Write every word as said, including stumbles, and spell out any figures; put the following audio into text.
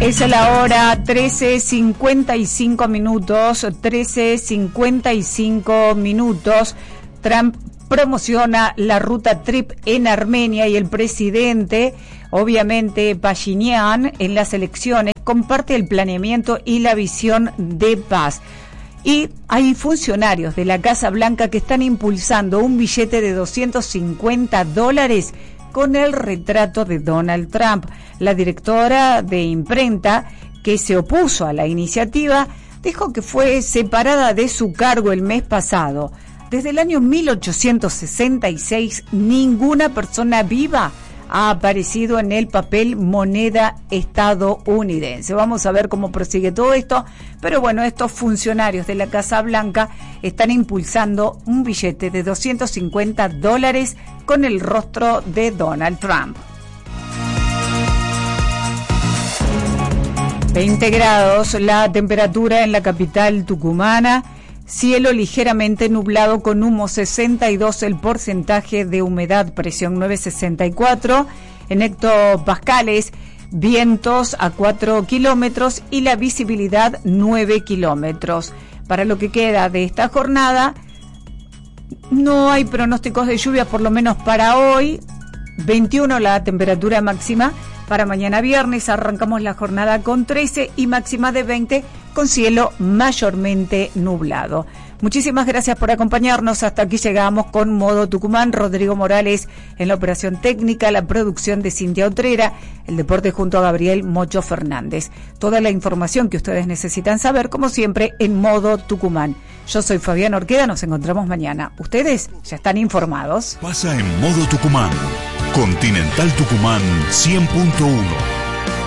Es la hora trece cincuenta y cinco minutos, trece cincuenta y cinco minutos. Trump promociona la ruta Trip en Armenia y el presidente, obviamente Pashinyan, en las elecciones, comparte el planeamiento y la visión de paz. Y hay funcionarios de la Casa Blanca que están impulsando un billete de doscientos cincuenta dólares con el retrato de Donald Trump. La directora de imprenta, que se opuso a la iniciativa, dijo que fue separada de su cargo el mes pasado. Desde el año mil ochocientos sesenta y seis, ninguna persona viva ha aparecido en el papel moneda estadounidense. Vamos a ver cómo prosigue todo esto, pero bueno, estos funcionarios de la Casa Blanca están impulsando un billete de doscientos cincuenta dólares con el rostro de Donald Trump. veinte grados la temperatura en la capital tucumana. Cielo ligeramente nublado con humo, sesenta y dos el porcentaje de humedad, presión nueve sesenta y cuatro, en hectopascales, vientos a cuatro kilómetros y la visibilidad nueve kilómetros. Para lo que queda de esta jornada, no hay pronósticos de lluvia, por lo menos para hoy. veintiuno la temperatura máxima. Para mañana viernes arrancamos la jornada con trece y máxima de veinte con cielo mayormente nublado. Muchísimas gracias por acompañarnos. Hasta aquí llegamos con Modo Tucumán. Rodrigo Morales en la operación técnica, la producción de Cintia Otrera, el deporte junto a Gabriel Mocho Fernández. Toda la información que ustedes necesitan saber, como siempre, en Modo Tucumán. Yo soy Fabián Orqueda, nos encontramos mañana. Ustedes ya están informados. Pasa en Modo Tucumán. Continental Tucumán cien punto uno.